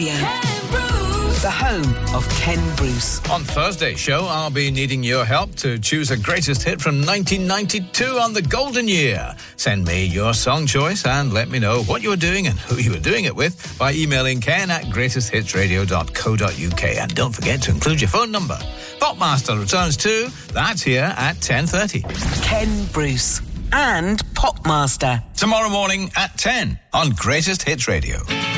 The home of Ken Bruce. On Thursday's show, I'll be needing your help to choose a greatest hit from 1992 on the golden year. Send me your song choice and let me know what you were doing and who you were doing it with by emailing ken@greatesthitsradio.co.uk. And don't forget to include your phone number. Popmaster returns too. That's here at 10:30. Ken Bruce and Popmaster. Tomorrow morning at 10 on Greatest Hits Radio.